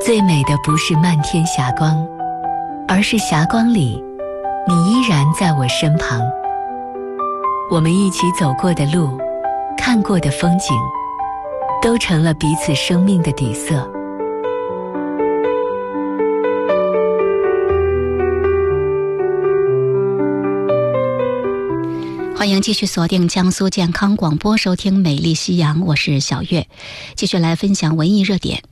最美的不是漫天霞光，而是霞光里你依然在我身旁。我们一起走过的路，看过的风景，都成了彼此生命的底色。 欢迎继续锁定江苏健康广播，收听美丽夕阳，我是小月，继续来分享文艺热点。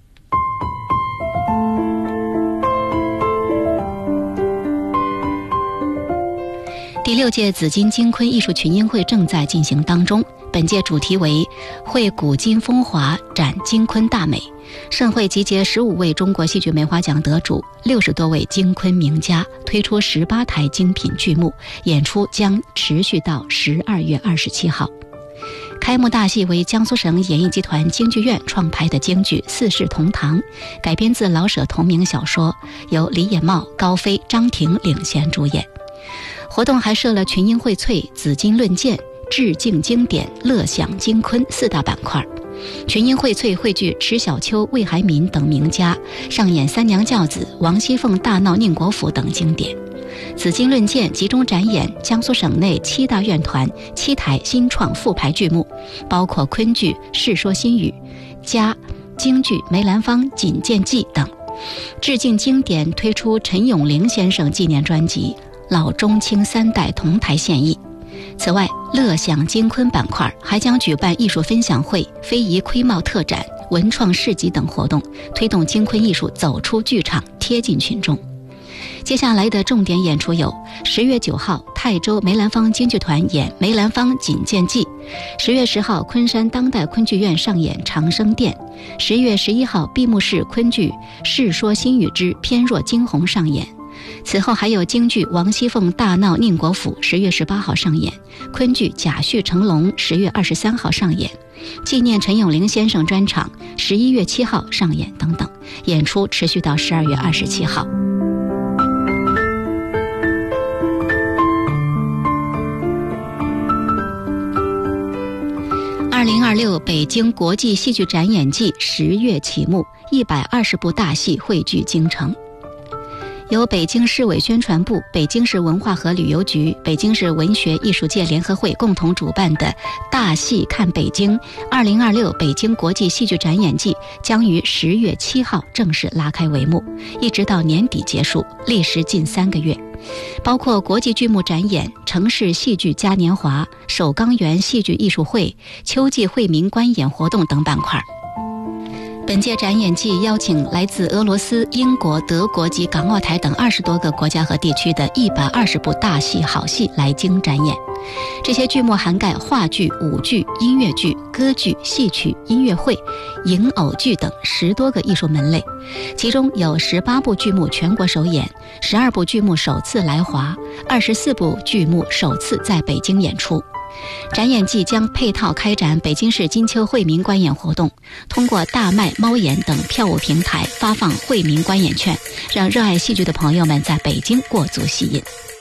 第6届紫金金昆艺术群英会正在进行当中，本届主题为绘古今风华，展金昆大美。盛会集结15位中国戏剧梅花奖得主，60多位金昆名家，推出18台精品剧目，演出将持续到12月27号。开幕大戏为江苏省演艺集团京剧院创排的京剧《四世同堂》，改编自老舍同名小说，由李野茂、高飞、张庭领衔主演。活动还设了群英荟萃、紫金论剑、致敬经典、乐享金昆4大板块。群英荟萃汇聚迟小秋、魏海敏等名家，上演三娘教子、王熙凤大闹宁国府等经典。紫金论剑集中展演江苏省内7大院团7台新创复排剧目，包括昆剧《世说新语》、加京剧《梅兰芳锦剑记》等。致敬经典推出陈永龄先生纪念专辑，老中青3代同台献艺。此外，乐享金昆板块还将举办艺术分享会、非遗盔帽特展、文创市集等活动，推动金昆艺术走出剧场，贴近群众。接下来的重点演出有10月9号泰州梅兰芳京剧团演《梅兰芳锦剑记》，10月10号昆山当代昆剧院上演《长生殿》，10月11号闭幕式昆剧《世说新语之翩若惊鸿》上演。此后还有京剧《王熙凤大闹宁国府》10月18号上演，昆剧《贾旭成龙》10月23号上演，纪念陈永龄先生专场11月7号上演等等，演出持续到12月27号。2026北京国际戏剧展演季10月启幕，120部大戏汇聚京城。由北京市委宣传部、北京市文化和旅游局、北京市文学艺术界联合会共同主办的大戏看北京2026北京国际戏剧展演季将于10月7号正式拉开帷幕，一直到年底结束，历时近3个月，包括国际剧目展演、城市戏剧嘉年华、首钢园戏剧艺术会、秋季惠民观演活动等板块。本届展演季邀请来自俄罗斯、英国、德国及港澳台等20多个国家和地区的120部大戏好戏来京展演。这些剧目涵盖话剧、舞剧、音乐剧、歌剧、戏曲、音乐会、影偶剧等10多个艺术门类，其中有18部剧目全国首演，12部剧目首次来华，24部剧目首次在北京演出。展演季将配套开展北京市金秋惠民观演活动，通过大麦、猫眼等票务平台发放惠民观演券，让热爱戏剧的朋友们在北京过足戏瘾。